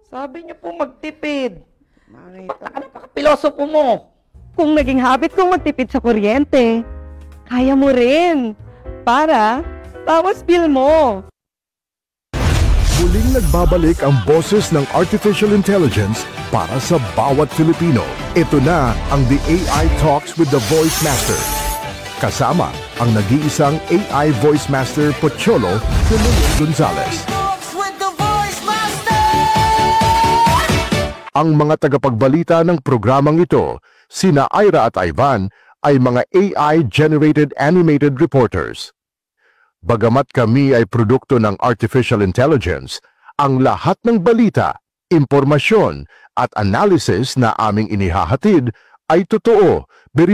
Sabi niyo po magtipid. Napaka-pilosopo mo. Kung naging habit kong magtipid sa kuryente, kaya mo rin. Para, bawas bill mo. Muling nagbabalik ang boses ng Artificial Intelligence para sa bawat Filipino. Ito na ang The AI Talks with the Voice Master. Kasama ang nag-iisang AI Voice Master Pocholo Gonzales. Ang mga tagapagbalita ng programang ito, sina Ira at Ivan, ay mga AI-generated animated reporters. Bagamat kami ay produkto ng artificial intelligence, ang lahat ng balita, impormasyon at analysis na aming inihahatid ay totoo,